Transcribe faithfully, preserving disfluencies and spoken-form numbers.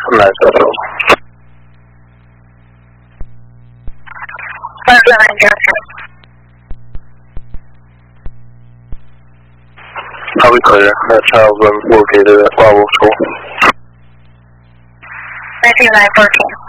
nine seven. Five nine, gotcha. I'll be clear. That child's been located at Bravo School. nineteen nine fourteen.